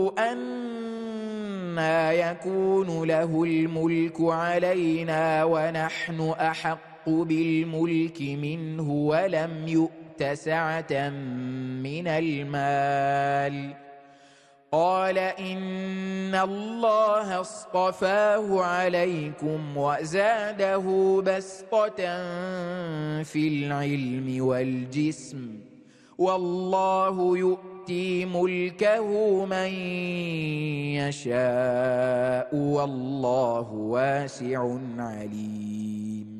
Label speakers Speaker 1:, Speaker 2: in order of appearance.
Speaker 1: أَنَّىٰ يَكُونُ لَهُ الْمُلْكُ عَلَيْنَا وَنَحْنُ أَحَقُّ بِالْمُلْكِ مِنْهُ وَلَمْ يُؤْتَ سَعَةً مِّنَ الْمَالِ ۚ قَالَ إِنَّ اللَّهَ اصْطَفَاهُ عَلَيْكُمْ وَزَادَهُ بَسْطَةً فِي الْعِلْمِ وَالْجِسْمِ ۖ وَاللَّهُ يُؤْتِي مُلْكَهُ مَن يَشَاءُ ۚ وَاللَّهُ وَاسِعٌ عَلِيمٌ.